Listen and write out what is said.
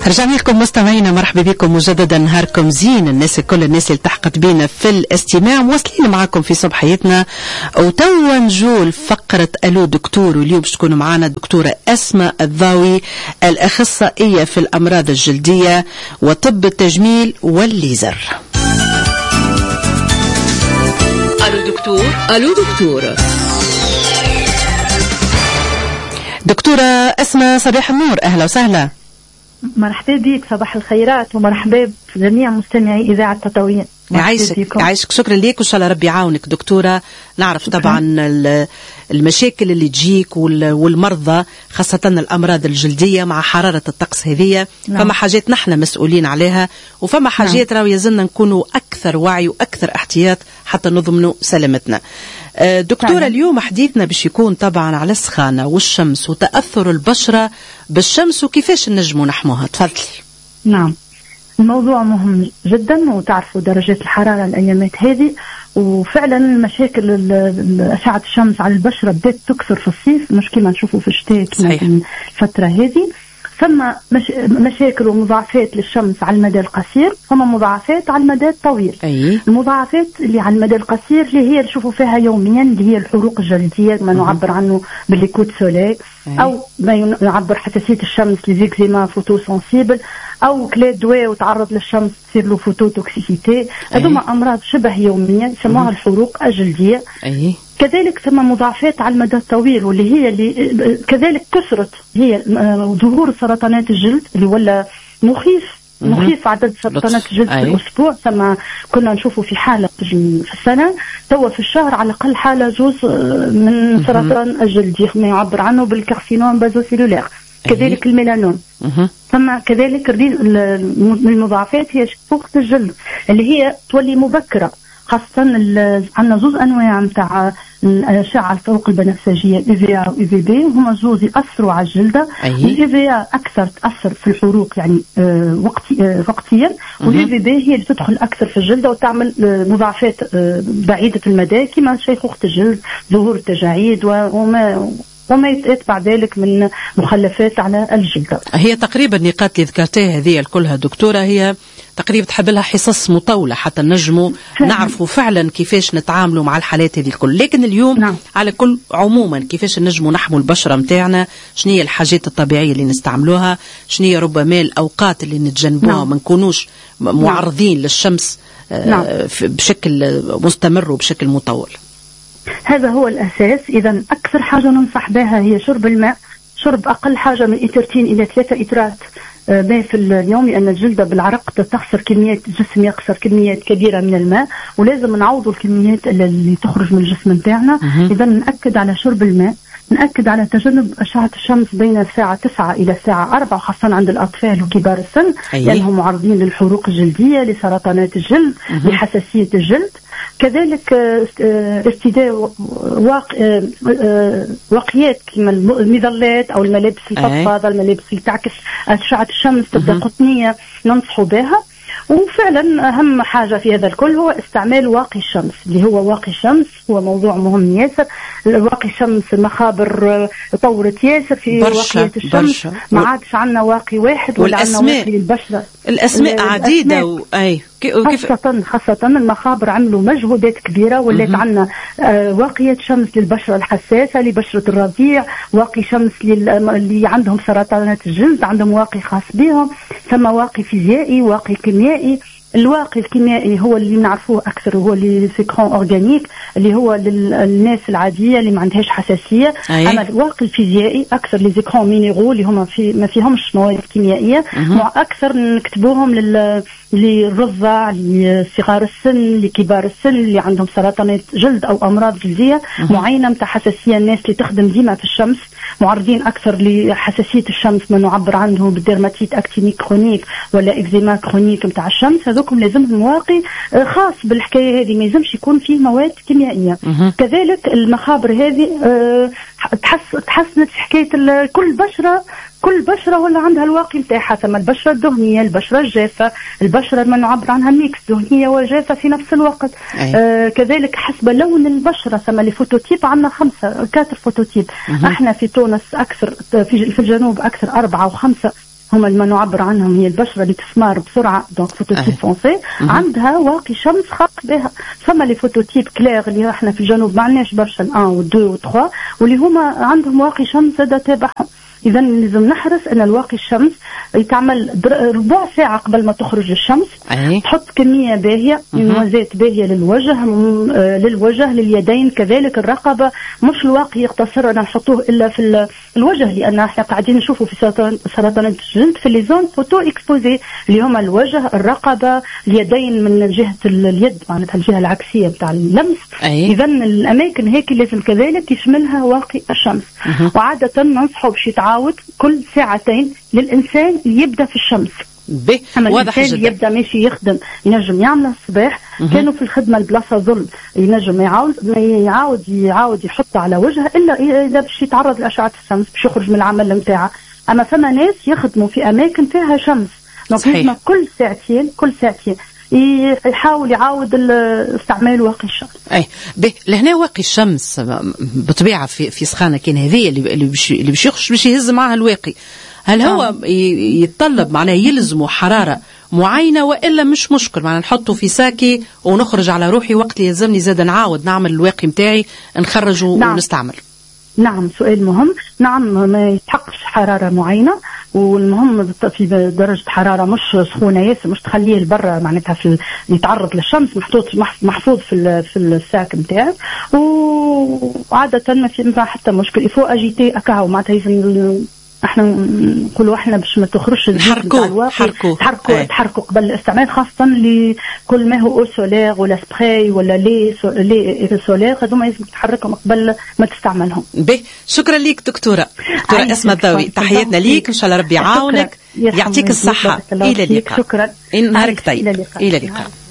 رجعنا لكم مستمعينا، مرحبا بكم مجددا. نهاركم زين الناس، كل الناس اللي التحقت بينا في الاستماع، موصلين معاكم في صبحيتنا. وتوا نجول فقرة الو دكتور، واليوم باش تكون معنا الدكتورة أسماء الضاوي، الأخصائية في الأمراض الجلدية وطب التجميل والليزر. الو دكتور. الو دكتور. دكتورة أسماء، صباح النور، أهلا وسهلا. مرحبا بك، صباح الخيرات، ومرحبا بجميع مستمعي إذاعة تطوين. يعيشك، شكرا لك، وإن شاء الله ربي يعاونك دكتورة. نعرف طبعا المشاكل اللي تجيك والمرضى، خاصة الأمراض الجلدية مع حرارة الطقس هذه. نعم. فما حاجات نحن مسؤولين عليها، وفما حاجات راهو يزلنا نكونوا أكثر وعي وأكثر احتياط حتى نضمنوا سلامتنا. دكتورة، نعم. اليوم حديثنا باش يكون طبعا على السخانة والشمس وتأثر البشرة بالشمس وكيفاش نجموا نحموها. تفضلي. نعم، الموضوع مهم جدا، وتعرفوا درجات الحرارة الأيامات هذه، وفعلا مشاكل أشعة الشمس على البشرة بدأت تكثر في الصيف، مش كما نشوفوا في الشتاء في الفترة هذه. ثم مشاكل ومضاعفات للشمس على المدى القصير، ثم مضاعفات على المدى الطويل. المضاعفات اللي على المدى القصير اللي هي نشوفوا فيها يوميا، اللي هي الحروق الجلدية، ما نعبر عنه بالليكوت سولي، أو ما نعبر حساسية الشمس لزيكزيما فوتو سنسيبل، أو كلاد دواء وتعرض للشمس تصير له فوتو توكسيسيتي. هذوما أمراض شبه يومية يسموها الحروق الجلدية. كذلك ثم مضاعفات على المدى الطويل، واللي هي اللي كذلك كثرت هي ظهور سرطانات الجلد، اللي ولا مخيف عدد سرطانات الجلد في الأسبوع. ثم كنا نشوفوا في حالة في السنة، توا في الشهر على الأقل حالة جزء من سرطان الجلد، ما يعبر عنه بالكارسينوم بازوسيلولير. كذلك الميلانون. ثم كذلك المضاعفات هي شقوقة الجلد، اللي هي تولي مبكرة، خاصة عندنا زوز أنواع متاع الأشعة الفوق البنفسجية، EVA و EVB، وهما زوز يأثروا على الجلدة. EVA أكثر تأثر في الحروق يعني وقتيا، والEVB هي اللي تدخل أكثر في الجلدة وتعمل مضاعفات بعيدة المدى، كما شيخوخة الجلد، ظهور التجاعيد، وما يتبع ذلك من مخلفات على الجلد. هي تقريبا النقاط اللي ذكرتها هذه كلها دكتورة، هي تقريبا تحب لها حصص مطولة حتى نجموا نعرفوا فعلا كيفاش نتعاملوا مع الحالات هذه الكل. لكن اليوم نعم. على كل عموما كيفاش نجموا نحموا البشرة متاعنا، شنية الحاجات الطبيعية اللي نستعملوها، شنية ربما الأوقات اللي نتجنبوها، نعم. ما نكونوش معرضين للشمس نعم. بشكل مستمر وبشكل مطول. هذا هو الأساس. إذا أكثر حاجة ننصح بها هي شرب الماء، شرب أقل حاجة من 2 إلى 3 إترات ماء في اليوم، لأن الجلدة بالعرق تخسر كميات، الجسم يخسر كميات كبيرة من الماء، ولازم نعوضوا الكميات اللي تخرج من الجسم بتاعنا. إذا نأكد على شرب الماء، نأكد على تجنب أشعة الشمس بين الساعة 9 إلى الساعة 4، خاصة عند الأطفال وكبار السن، لأنهم معرضين للحروق الجلدية، لسرطانات الجلد، لحساسية الجلد. كذلك ارتداء واقيات كما المظلات أو الملابس الفضفاضة، الملابس اللي تعكس أشعة الشمس، تبدأ قطنية، ننصحوا بها. وفعلا أهم حاجة في هذا الكل هو استعمال واقي الشمس، اللي هو واقي الشمس هو موضوع مهم ياسر. واقي الشمس المخابر طورت ياسر في واقية الشمس، ما عادش عندنا واقي واحد ولا عندنا واقي للبشرة، الأسماء عديدة. خاصة المخابر عملوا مجهودات كبيرة، ولات عندنا واقية شمس للبشرة الحساسة، لبشرة الرضيع، واقي شمس اللي عندهم سرطانات الجلد، عندهم واقي خاص بهم، ثم واقي فيزيائي، واقي كيميائي. الواقي الكيميائي هو اللي نعرفوه أكثر، هو اللي سيكرون أورجانيك، اللي هو للناس العادية اللي ما عندهاش حساسية. أما الواقي الفيزيائي أكثر لزيكرون مينيرو، اللي هما ما فيهمش مواد كيميائية، أكثر نكتبوهم للرضع، لصغار السن، لكبار السن اللي عندهم سرطانات جلد أو أمراض جلدية معينة متاع حساسية. الناس اللي تخدم ديما في الشمس معرضين أكثر لحساسية الشمس، ما نعبر عنه بالديرماتيت أكتينيك كرونيك ولا إكزيما كرونيك متاع الشمس. هذوكم لازمهم واقي خاص بالحكاية هذه، ما يلزمش يكون فيه مواد كيميائية. كذلك المخابر هذه تحسنت في حكاية كل بشرة ولا عندها الواقي متاعها. ثم البشرة الدهنية، البشرة الجافة، البشرة ما نعبر عنها ميكس دهنية وجافة في نفس الوقت. كذلك حسب لون البشرة، ثم الفوتوتيب عندنا 4 فوتوتيب. احنا في تونس أكثر، في الجنوب أكثر 4 و5 هما اللي ما نعبر عنهم هي البشرة اللي تسمار بسرعة دونك فوتوتيب فونسي عندها واقي شمس خاص بها. فما لي فوتوتيب كلير اللي احنا في الجنوب ما عندناش برشا الان و2 و3 واللي هما عندهم واقي شمس زاد تابعهم. إذا لازم نحرص أن الواقي الشمس يتعمل ربع ساعة قبل ما تخرج الشمس. تحط كمية باهية نوازات باهية للوجه لليدين كذلك الرقبة. مش الواقي يقتصر أن نحطوه إلا في الوجه لأن احنا قاعدين نشوفوا في سرطان الجلد في الليزون فوتو اكسبوزي اللي هما الوجه الرقبة اليدين من جهة اليد معناتها الجهة العكسية بتاع اللمس. إذا الأماكن هيك لازم كذلك يشملها واقي الشمس. وعادة ننصحوا باش يتعاود كل ساعتين للإنسان يبدأ في الشمس. أما الإنسان اللي يبدأ ماشي يخدم ينجم يعمل الصباح كانوا في الخدمة البلاصة ظل ينجم يعاود يحط على وجهه إلا إذا باش يتعرض لأشعة الشمس باش يخرج من العمل متاعه. أما فما ناس يخدموا في أماكن فيها شمس لازم كل ساعتين يحاول يعاود استعمال واقي الشمس. لهنا واقي الشمس بطبيعة في سخانة كان هذه اللي باش يخرج باش يهز معها الواقي. هل هو يتطلب معناه يلزمه حرارة معينة وإلا مش مشكل معناه نحطه في ساكي ونخرج على روحي وقت اللي يلزمني زاد نعاود نعمل الواقي متاعي نخرجه ونستعمل؟ نعم سؤال مهم. نعم ما يتحقش حرارة معينة والمهم في درجة حرارة مش سخونة ياسر مش تخليه لبرا معناتها يتعرض للشمس محفوظ في الساك متاعك. وعادة ما في حتى مشكل يفو اجيتي اكاو معناتها احنا نقولوا احنا باش ما تخرجش تحركوا قبل الاستعمال خاصة لكل ما هو او سولير ولا سبراي ولا لي سولير هذوما لازم تحركهم قبل ما تستعملهم. شكرا ليك دكتورة أسماء الضوي. تحياتنا ليك ان شاء الله ربي يعاونك يعطيك الصحة. الى اللقاء. شكرا. نهارك طيب. الى اللقاء.